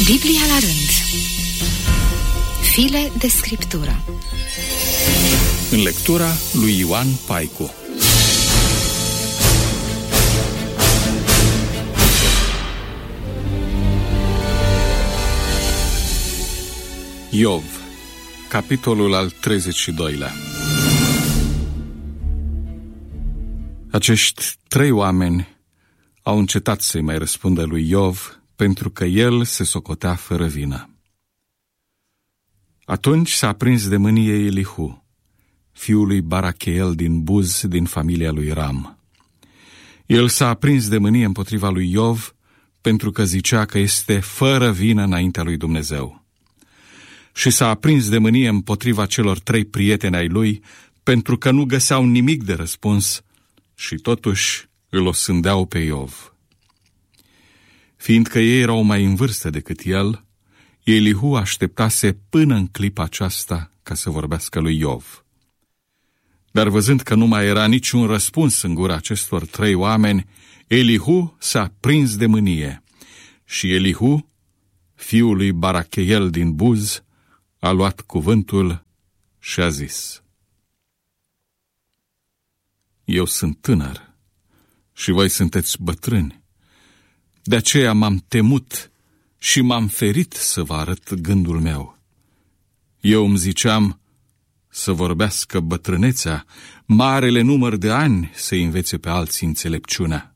Biblia la rând. File de scriptură. În lectura lui Ioan Paicu. Iov, capitolul al 32-lea. Acești 3 oameni au încetat să-i mai răspundă lui Iov, pentru că el se socotea fără vină. Atunci s-a aprins de mânie Elihu, fiul lui Baracheel din Buz, din familia lui Ram. El s-a aprins de mânie împotriva lui Iov, pentru că zicea că este fără vină înaintea lui Dumnezeu. Și s-a aprins de mânie împotriva celor 3 prieteni ai lui, pentru că nu găseau nimic de răspuns și totuși îl osândeau pe Iov. Fiindcă ei erau mai în vârstă decât el, Elihu așteptase până în clipa aceasta ca să vorbească lui Iov. Dar văzând că nu mai era niciun răspuns în gura acestor 3 oameni, Elihu s-a prins de mânie și Elihu, fiul lui Baracheel din Buz, a luat cuvântul și a zis: Eu sunt tânăr și voi sunteți bătrâni. De aceea m-am temut și m-am ferit să vă arăt gândul meu. Eu îmi ziceam să vorbească bătrânețea, marele număr de ani să învețe pe alții înțelepciunea.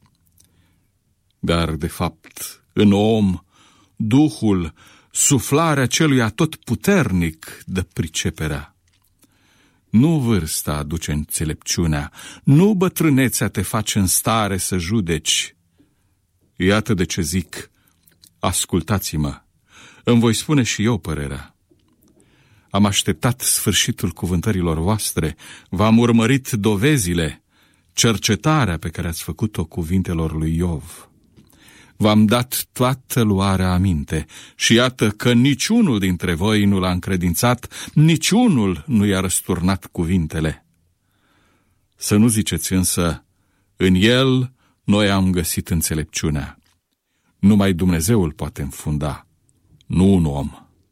Dar, de fapt, în om, Duhul, suflarea celui atotputernic dă priceperea. Nu vârsta aduce înțelepciunea, nu bătrânețea te face în stare să judeci. Iată de ce zic: ascultați-mă, îmi voi spune și eu părerea. Am așteptat sfârșitul cuvântărilor voastre, v-am urmărit dovezile, cercetarea pe care ați făcut-o cuvintelor lui Iov. V-am dat toată luarea aminte și iată că niciunul dintre voi nu l-a încredințat, niciunul nu i-a răsturnat cuvintele. Să nu ziceți însă: în el noi am găsit înțelepciunea. Numai Dumnezeul poate înfunda, nu un om.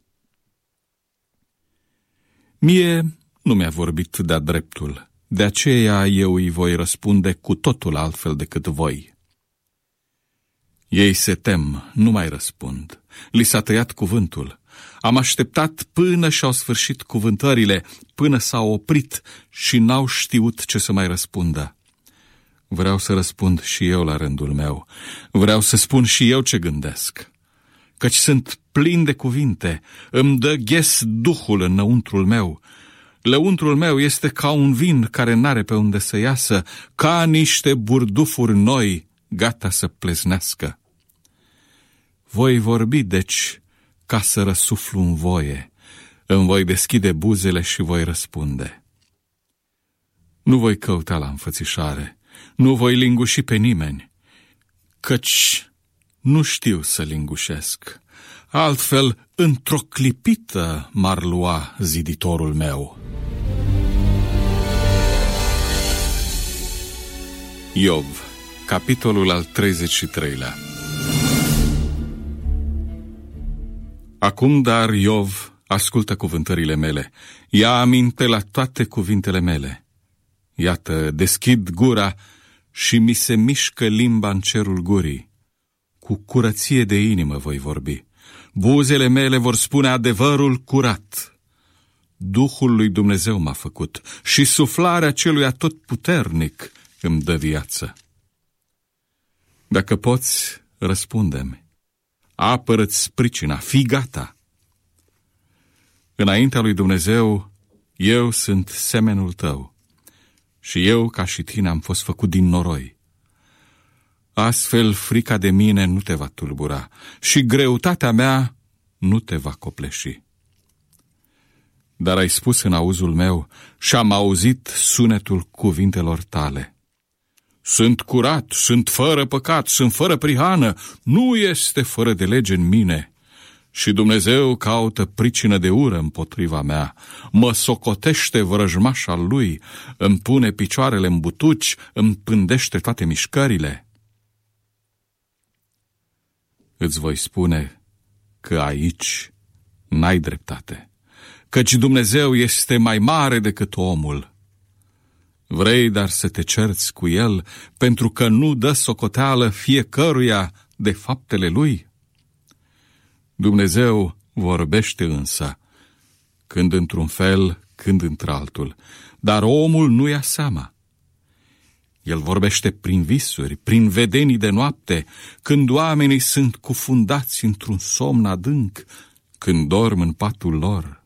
Mie nu mi-a vorbit de-a dreptul, de aceea eu îi voi răspunde cu totul altfel decât voi. Ei se tem, nu mai răspund. Li s-a tăiat cuvântul. Am așteptat până și-au sfârșit cuvântările, până s-au oprit și n-au știut ce să mai răspundă. Vreau să răspund și eu la rândul meu. Vreau să spun și eu ce gândesc. Căci sunt plin de cuvinte, îmi dă ghes Duhul înăuntrul meu. Lăuntrul meu este ca un vin care n-are pe unde să iasă, ca niște burdufuri noi, gata să pleznească. Voi vorbi, deci, ca să răsuflu în voie. Îmi voi deschide buzele și voi răspunde. Nu voi căuta la înfățișare, nu voi linguși pe nimeni, căci nu știu să lingușesc. Altfel, într-o clipită m-ar lua ziditorul meu. Iov, capitolul al 33-lea. Acum, dar, Iov, ascultă cuvântările mele, ia aminte la toate cuvintele mele. Iată, deschid gura și mi se mișcă limba în cerul gurii. Cu curăție de inimă voi vorbi. Buzele mele vor spune adevărul curat. Duhul lui Dumnezeu m-a făcut și suflarea celui atotputernic îmi dă viață. Dacă poți, răspunde-mi. Apără-ți pricina, fii gata. Înaintea lui Dumnezeu, eu sunt semenul tău. Și eu, ca și tine, am fost făcut din noroi. Astfel, frica de mine nu te va tulbura și greutatea mea nu te va copleși. Dar ai spus în auzul meu și am auzit sunetul cuvintelor tale. Sunt curat, sunt fără păcat, sunt fără prihană, nu este fără de lege în mine. Și Dumnezeu caută pricină de ură împotriva mea, mă socotește vrăjmaș al lui, îmi pune picioarele în butuci, îmi pândește toate mișcările. Îți voi spune că aici n-ai dreptate, căci Dumnezeu este mai mare decât omul. Vrei dar să te cerți cu el, pentru că nu dă socoteală fiecăruia de faptele lui? Dumnezeu vorbește însă, când într-un fel, când într-altul, dar omul nu ia seama. El vorbește prin visuri, prin vedenii de noapte, când oamenii sunt cufundați într-un somn adânc, când dorm în patul lor.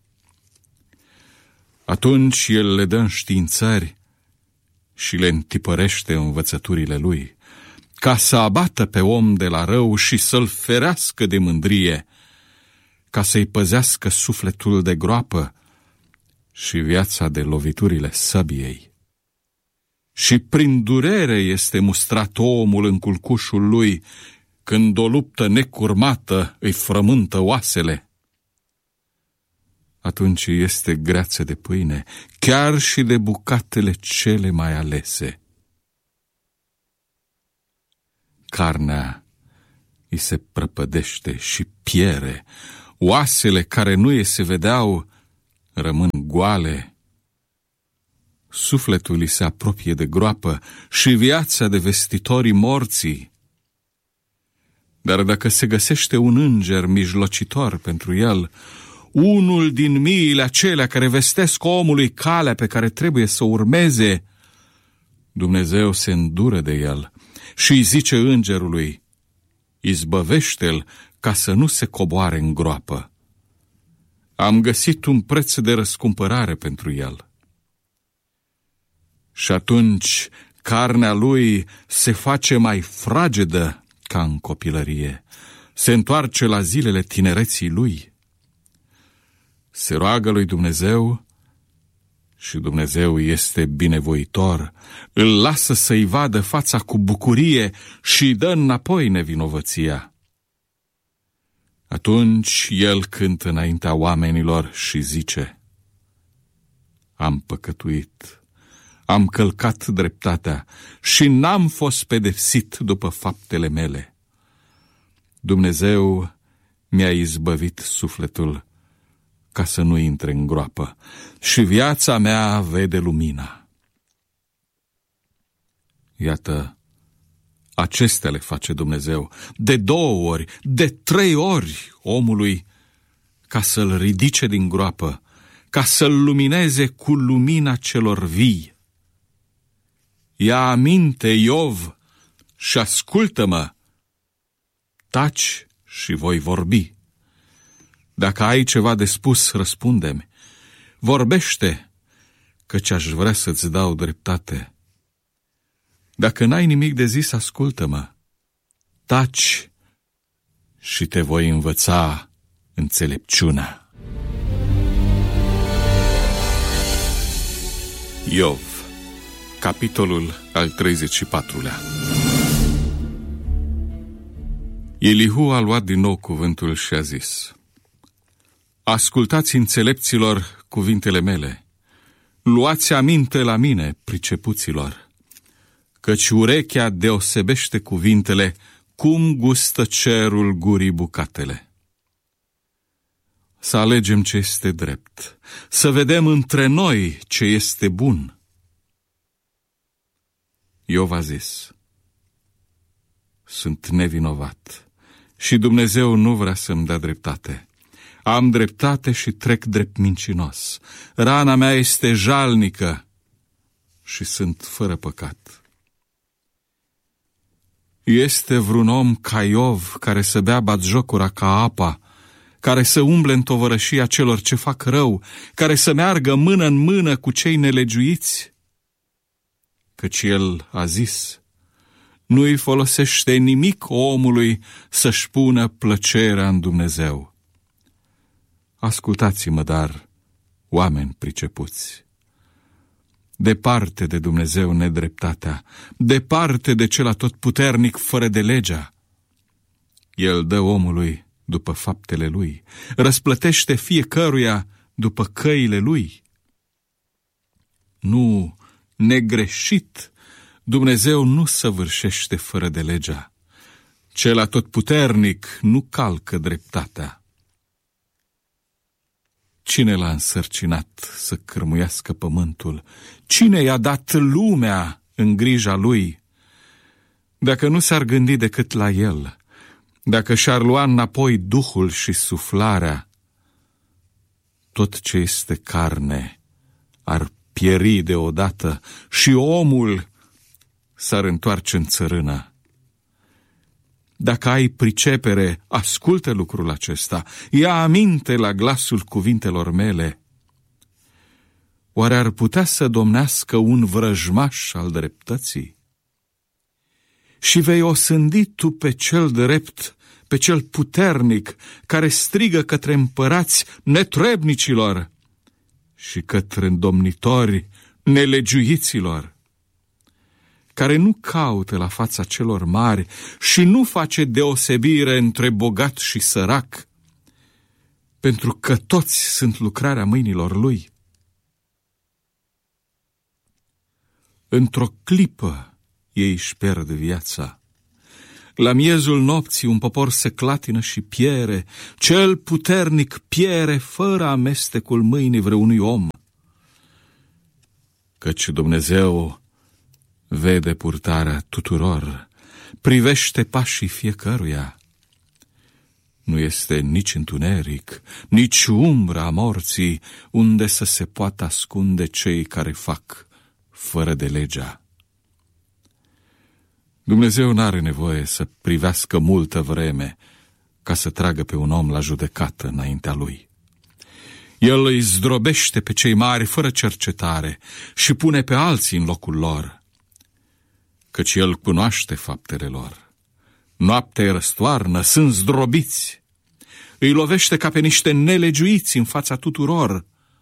Atunci el le dă înștiințări și le întipărește învățăturile lui, ca să abată pe om de la rău și să-l ferească de mândrie, ca să-i păzească sufletul de groapă și viața de loviturile săbiei. Și prin durere este mustrat omul în culcușul lui, când o luptă necurmată îi frământă oasele. Atunci este greață de pâine, chiar și de bucatele cele mai alese. Carnea îi se prăpădește și piere, oasele care nu îi se vedeau rămân goale. Sufletul îi se apropie de groapă și viața de vestitorii morții. Dar dacă se găsește un înger mijlocitor pentru el, unul din miile acelea care vestesc omului calea pe care trebuie să urmeze, Dumnezeu se îndură de el și îi zice îngerului: izbăvește-l ca să nu se coboare în groapă. Am găsit un preț de răscumpărare pentru el. Și atunci carnea lui se face mai fragedă ca în copilărie, se întoarce la zilele tinereții lui. Se roagă lui Dumnezeu și Dumnezeu este binevoitor, îl lasă să-i vadă fața cu bucurie și îi dă înapoi nevinovăția. Atunci el cântă înaintea oamenilor și zice: am păcătuit, am călcat dreptatea și n-am fost pedepsit după faptele mele. Dumnezeu mi-a izbăvit sufletul ca să nu intre în groapă și viața mea vede lumina. Iată, acestea le face Dumnezeu de 2 ori, de 3 ori omului, ca să-l ridice din groapă, ca să-l lumineze cu lumina celor vii. Ia aminte, Iov, și ascultă-mă, taci și voi vorbi. Dacă ai ceva de spus, răspunde-mi. Vorbește, căci aș vrea să-ți dau dreptate. Dacă n-ai nimic de zis, ascultă-mă. Taci și te voi învăța înțelepciunea. Iov, capitolul al 34-lea. Elihu a luat din nou cuvântul și a zis: ascultați, înțelepților, cuvintele mele, luați aminte la mine, pricepuților, căci urechea deosebește cuvintele, cum gustă cerul gurii bucatele. Să alegem ce este drept, să vedem între noi ce este bun. Iov a zis: sunt nevinovat și Dumnezeu nu vrea să-mi dea dreptate. Am dreptate și trec drept mincinos. Rana mea este jalnică și sunt fără păcat. Este vreun om ca Iov care să bea batjocura ca apa, care să umble în tovărășia celor ce fac rău, care să meargă mână în mână cu cei nelegiuiți? Căci el a zis: nu-i folosește nimic omului să-și pună plăcerea în Dumnezeu. Ascultați-mă, dar, oameni pricepuți. Departe de Dumnezeu nedreptatea, departe de cel atotputernic fără de legea. El dă omului după faptele lui, răsplătește fiecăruia după căile lui. Nu, negreșit, Dumnezeu nu săvârșește fără de legea. Cel atotputernic nu calcă dreptatea. Cine l-a însărcinat să cârmuiască pământul? Cine i-a dat lumea în grija lui? Dacă nu s-ar gândi decât la el, dacă și-ar lua înapoi duhul și suflarea, tot ce este carne ar pieri deodată și omul s-ar întoarce în țărână. Dacă ai pricepere, ascultă lucrul acesta, ia aminte la glasul cuvintelor mele. Oare ar putea să domnească un vrăjmaș al dreptății? Și vei osândi tu pe cel drept, pe cel puternic, care strigă către împărați netrebnicilor și către îndomnitori nelegiuiților, care nu caută la fața celor mari și nu face deosebire între bogat și sărac, pentru că toți sunt lucrarea mâinilor lui. Într-o clipă ei își pierd viața. La miezul nopții un popor se clatină și piere, cel puternic piere fără amestecul mâinii vreunui om. Căci Dumnezeu vede purtarea tuturor, privește pașii fiecăruia. Nu este nici întuneric, nici umbra morții unde să se poată ascunde cei care fac fără de legea. Dumnezeu n-are nevoie să privească multă vreme ca să tragă pe un om la judecată înaintea lui. El îi zdrobește pe cei mari fără cercetare și pune pe alții în locul lor, căci el cunoaște faptele lor. Noaptea îi răstoarnă, sunt zdrobiți. Îi lovește ca pe niște nelegiuiți în fața tuturor.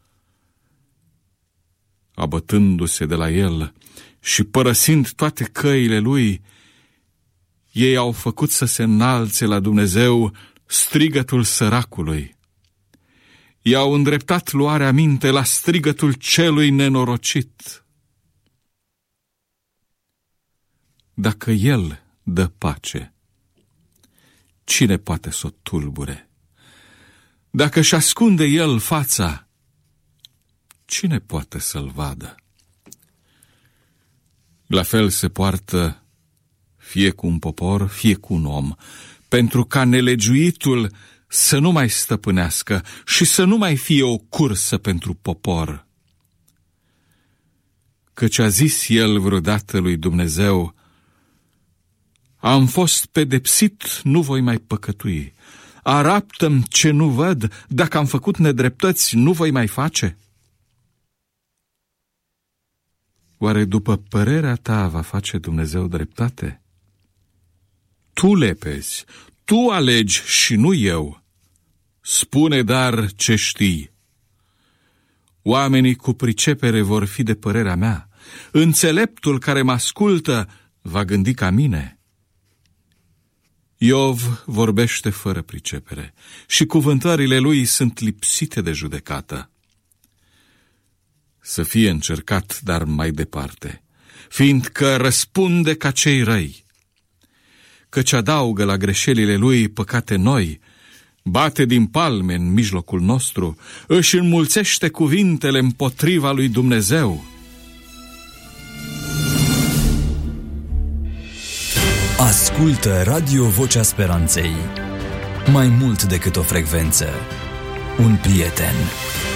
Abătându-se de la el și părăsind toate căile lui, ei au făcut să se înalțe la Dumnezeu strigătul săracului. I-au îndreptat luarea minte la strigătul celui nenorocit. Dacă el dă pace, cine poate să o tulbure? Dacă își ascunde el fața, cine poate să-l vadă? La fel se poartă fie cu un popor, fie cu un om, pentru ca nelegiuitul să nu mai stăpânească și să nu mai fie o cursă pentru popor. Căci a zis el vreodată lui Dumnezeu: am fost pedepsit, nu voi mai păcătui. Arată-mi ce nu văd, dacă am făcut nedreptăți, nu voi mai face. Oare după părerea ta va face Dumnezeu dreptate? Tu lepezi, tu alegi și nu eu. Spune dar ce știi. Oamenii cu pricepere vor fi de părerea mea. Înțeleptul care mă ascultă va gândi ca mine. Iov vorbește fără pricepere și cuvântările lui sunt lipsite de judecată. Să fie încercat, dar mai departe, fiindcă răspunde ca cei răi. Căci adaugă la greșelile lui păcate noi, bate din palme în mijlocul nostru, își înmulțește cuvintele împotriva lui Dumnezeu. Ascultă Radio Vocea Speranței. Mai mult decât o frecvență, un prieten.